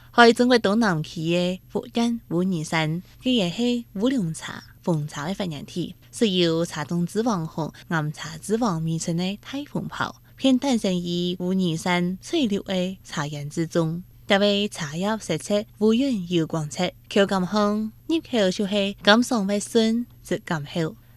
喺中國東南區嘅福建武夷山，佢也係烏龍茶、紅茶嘅發源地，是由茶種之王和岩茶之王名稱嘅大紅袍，偏誕生於武夷山水流嘅茶園之中。特別茶葉色澤烏潤有光澤，口感香，入口就係甘爽微酸，質感好。